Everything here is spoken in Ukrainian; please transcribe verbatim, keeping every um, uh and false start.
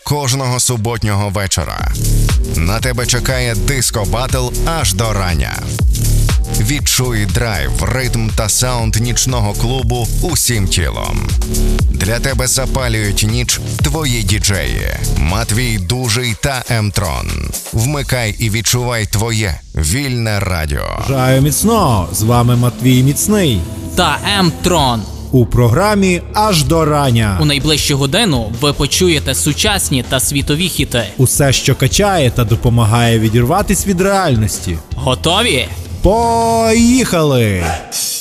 кожного суботнього вечора. На тебе чекає диско-батл аж до рання. Відчуй драйв, ритм та саунд нічного клубу усім тілом. Для тебе запалюють ніч твої діджеї Матвій Дужий та М-Трон. Вмикай і відчувай твоє вільне радіо. Бажаю міцного! З вами Матвій Міцний та М-Трон. У програмі «Аж до рання». У найближчу годину ви почуєте сучасні та світові хіти. Усе, що качає та допомагає відірватись від реальності. Готові? Поїхали!